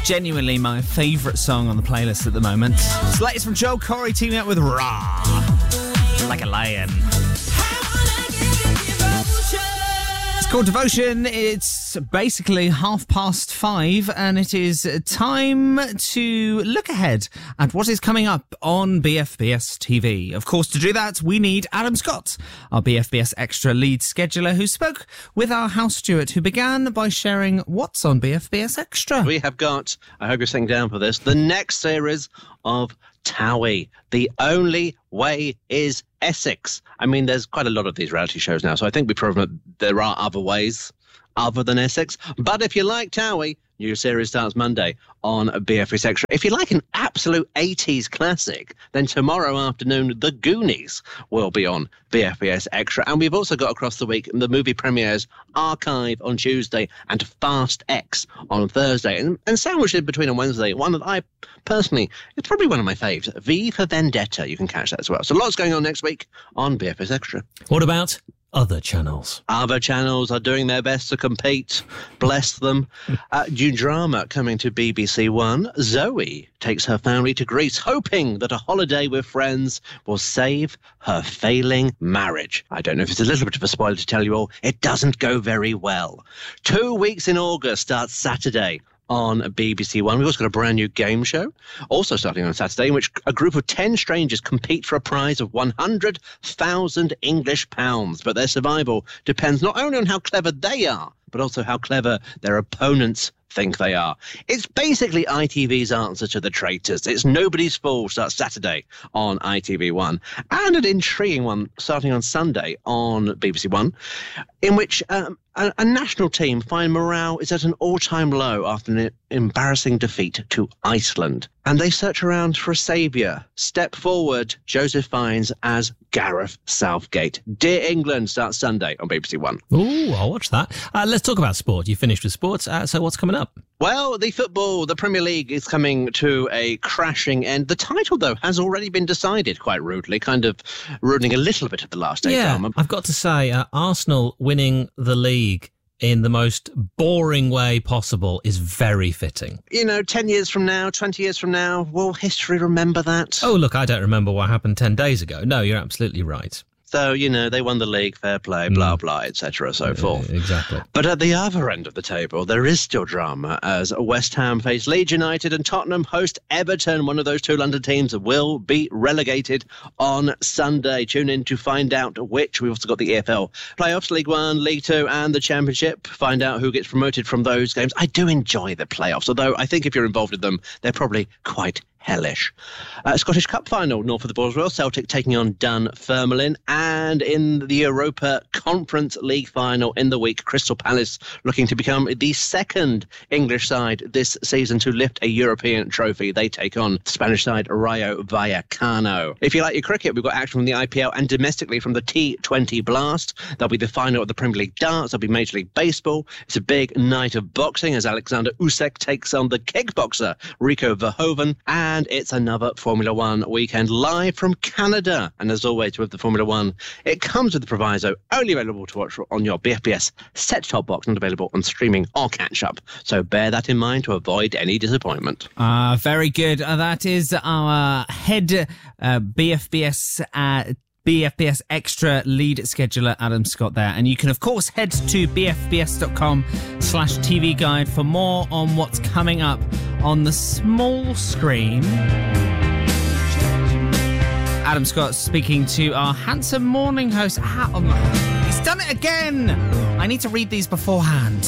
Genuinely my favourite song on the playlist at the moment. It's latest from Joel Corey teaming up with Ra. Like a Lion. It's called Devotion. It's basically 5:30 and it is time to look ahead at what is coming up on BFBS TV. Of course, to do that, we need Adam Scott, our BFBS Extra lead scheduler, who spoke with our house steward, who began by sharing what's on BFBS Extra. We have got, I hope you're sitting down for this, the next series of Towie. The Only Way is Essex. I mean, there's quite a lot of these reality shows now, so I think we've proven that there are other ways other than Essex. But if you like Towie, new series starts Monday on BFBS Extra. If you like an absolute 80s classic, then tomorrow afternoon, The Goonies will be on BFBS Extra. And we've also got across the week the movie premieres Archive on Tuesday and Fast X on Thursday. And sandwiched in between on Wednesday, one that I personally, it's probably one of my faves, V for Vendetta. You can catch that as well. So lots going on next week on BFBS Extra. What about other channels? Other channels are doing their best to compete. Bless them. New drama coming to BBC One. Zoe takes her family to Greece, hoping that a holiday with friends will save her failing marriage. I don't know if it's a little bit of a spoiler to tell you all. It doesn't go very well. 2 weeks in August starts Saturday on BBC One. We've also got a brand new game show, also starting on Saturday, in which a group of 10 strangers compete for a prize of £100,000 English pounds. But their survival depends not only on how clever they are, but also how clever their opponents think they are. It's basically ITV's answer to The Traitors. It's Nobody's Fool, starts Saturday on ITV1. And an intriguing one starting on Sunday on BBC One, in which a national team find morale is at an all-time low after an embarrassing defeat to Iceland. And they search around for a saviour. Step forward, Joseph Fiennes as Gareth Southgate. Dear England starts Sunday on BBC One. Ooh, I'll watch that. Let's talk about sport. You finished with sports, so what's coming up? Well, the Premier League is coming to a crashing end. The title, though, has already been decided quite rudely, kind of ruining a little bit of the last 8 drama. I've got to say, Arsenal winning the league in the most boring way possible is very fitting. 10 years from now, 20 years from now, will history remember that? Oh, look, I don't remember what happened 10 days ago. No, you're absolutely right. So, they won the league, fair play, blah, blah, etc., so forth. Exactly. But at the other end of the table, there is still drama as West Ham face Leeds United and Tottenham host Everton. One of those two London teams will be relegated on Sunday. Tune in to find out which. We've also got the EFL playoffs, League One, League Two, and the Championship. Find out who gets promoted from those games. I do enjoy the playoffs, although I think if you're involved in them, they're probably quite hellish. Scottish Cup final, north of the Boswell, Celtic taking on Dunfermline. And in the Europa Conference League final in the week, Crystal Palace looking to become the second English side this season to lift a European trophy. They take on the Spanish side Rayo Vallecano. If you like your cricket, we've got action from the IPL and domestically from the T20 Blast. There'll be the final of the Premier League darts. There'll be Major League Baseball. It's a big night of boxing as Alexander Usyk takes on the kickboxer Rico Verhoeven. And it's another Formula One weekend live from Canada. And as always with the Formula One, it comes with the proviso, only available to watch on your BFBS set-top box, not available on streaming or catch-up. So bear that in mind to avoid any disappointment. Very good. That is our head BFBS Extra lead scheduler, Adam Scott there. And you can, of course, head to bfbs.com/TV guide for more on what's coming up on the small screen. Adam Scott speaking to our handsome morning host. He's done it again! I need to read these beforehand.